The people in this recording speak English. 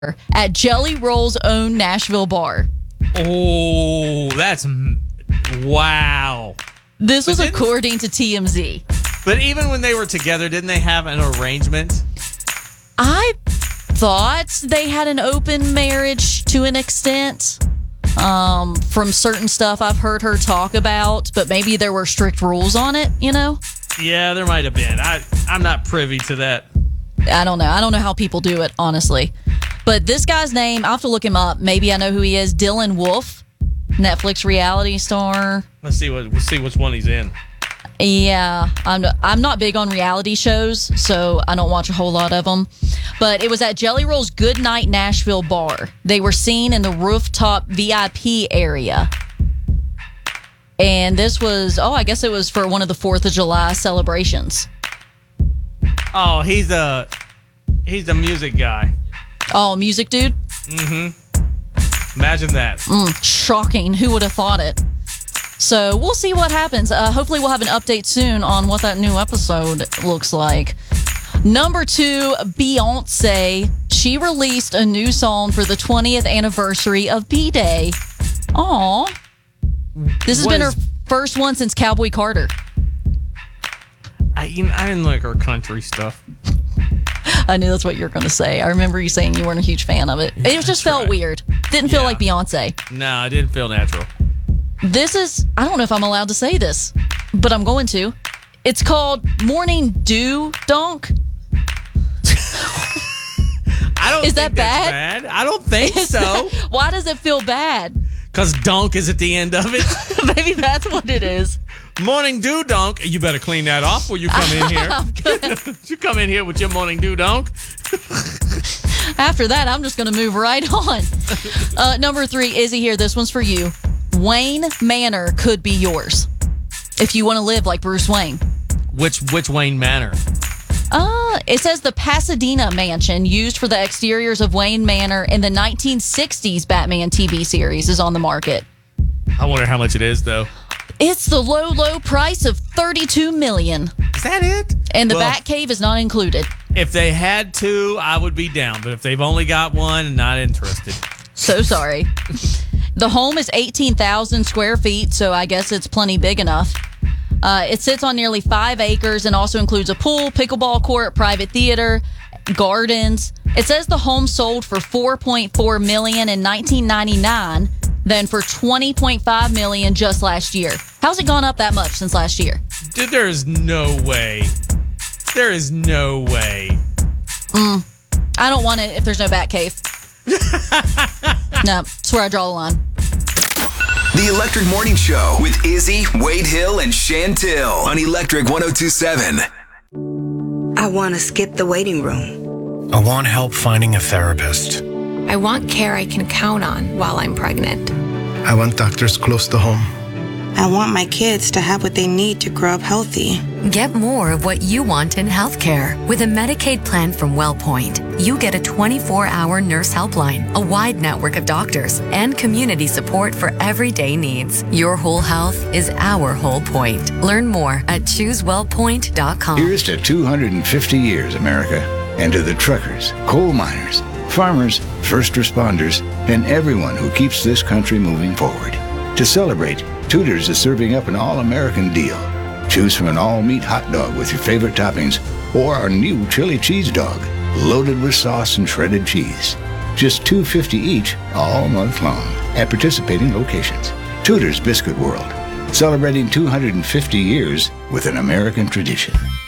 at Jelly Roll's own Nashville bar. Oh, that's wow. This was according to TMZ. But even when they were together, didn't they have an arrangement? I thought they had an open marriage to an extent. From certain stuff I've heard her talk about, but maybe there were strict rules on it, you know? Yeah, there might have been. I'm not privy to that. I don't know. I don't know how people do it, honestly. But this guy's name, I'll have to look him up. Maybe I know who he is. Dylan Wolf, Netflix reality star. Let's see which one he's in. Yeah, I'm not big on reality shows, so I don't watch a whole lot of them. But it was at Jelly Roll's Goodnight Nashville bar. They were seen in the rooftop VIP area. And this was, I guess it was for one of the 4th of July celebrations. Oh, he's the music guy. Oh, music dude? Mm-hmm. Imagine that. Shocking. Who would have thought it? So we'll see what happens. Hopefully we'll have an update soon on what that new episode looks like. Number 2, Beyonce. She released a new song for the 20th anniversary of B-Day. Aw. This has been her first one since Cowboy Carter. I didn't like her country stuff. I knew that's what you were going to say. I remember you saying you weren't a huge fan of it. It just felt weird. Didn't feel like Beyonce. No, it didn't feel natural. This is, I don't know if I'm allowed to say this, but I'm going to. It's called Morning Dew Donk. Is that bad? I don't think so. Why does it feel bad? Because donk is at the end of it. Maybe that's what it is. Morning dew donk. You better clean that off when you come in here. You come in here with your morning dew donk. After that, I'm just going to move right on. Number 3, Izzy here. This one's for you. Wayne Manor could be yours if you want to live like Bruce Wayne. Which Wayne Manor? It says the Pasadena mansion used for the exteriors of Wayne Manor in the 1960s Batman TV series is on the market. I wonder how much it is, though. It's the low price of $32 million. Is that it? And the Batcave is not included. If they had 2, I would be down. But if they've only got 1, not interested. So sorry. The home is 18,000 square feet, so I guess it's plenty big enough. It sits on nearly 5 acres and also includes a pool, pickleball court, private theater, gardens. It says the home sold for $4.4 million in 1999, then for $20.5 million just last year. How's it gone up that much since last year? Dude, there is no way. There is no way. I don't want it if there's no Batcave. No, that's where I draw the line. The Electric Morning Show with Izzy, Wade Hill, and Chantil on Electric 102.7. I want to skip the waiting room. I want help finding a therapist. I want care I can count on while I'm pregnant. I want doctors close to home. I want my kids to have what they need to grow up healthy. Get more of what you want in healthcare. With a Medicaid plan from WellPoint, you get a 24-hour nurse helpline, a wide network of doctors, and community support for everyday needs. Your whole health is our whole point. Learn more at ChooseWellPoint.com. Here's to 250 years, America, and to the truckers, coal miners, farmers, first responders, and everyone who keeps this country moving forward. To celebrate, Tudor's is serving up an all-American deal. Choose from an all-meat hot dog with your favorite toppings or our new chili cheese dog, loaded with sauce and shredded cheese. Just $2.50 each all month long at participating locations. Tudor's Biscuit World, celebrating 250 years with an American tradition.